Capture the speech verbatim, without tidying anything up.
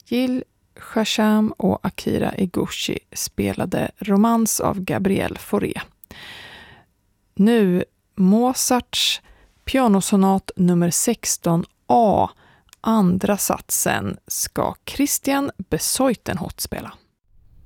Gil Shasham och Akira Iguchi spelade Romans av Gabriel Fauré. Nu Mozarts pianosonat nummer sexton A, andra satsen, ska Christian Besuidenhout spela.